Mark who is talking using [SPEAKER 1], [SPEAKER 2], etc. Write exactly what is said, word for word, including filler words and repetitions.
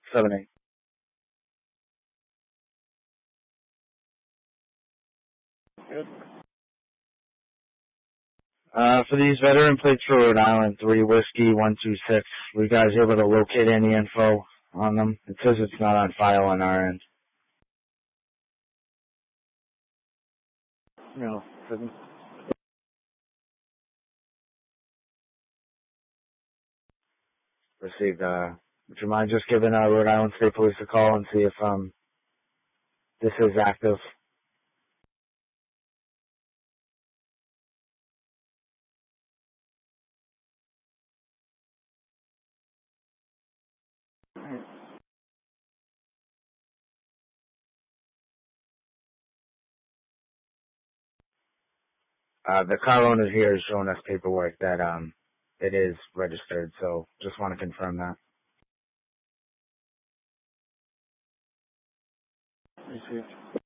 [SPEAKER 1] seven eight.
[SPEAKER 2] Good.
[SPEAKER 1] Uh, for these veteran plates for Rhode Island, three whiskey, one two six. Were you guys able to locate any info on them? It says it's not on file on our end.
[SPEAKER 2] No, didn't.
[SPEAKER 1] Received. Uh, would you mind just giving uh, Rhode Island State Police a call and see if um this is active? Uh, the car owner here is showing us paperwork that um it is registered, so just want to confirm that.
[SPEAKER 2] Received.